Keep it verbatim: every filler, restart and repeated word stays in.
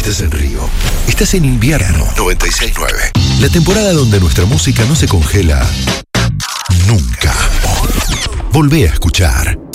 Estás en Río. Estás en invierno. noventa y seis punto nueve. La temporada donde nuestra música no se congela nunca. Volvé a escuchar.